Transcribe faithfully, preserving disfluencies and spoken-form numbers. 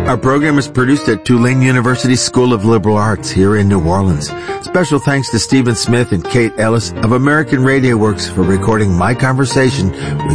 Our program is produced at Tulane University School of Liberal Arts here in New Orleans. Special thanks to Stephen Smith and Kate Ellis of American Radio Works for recording my conversation with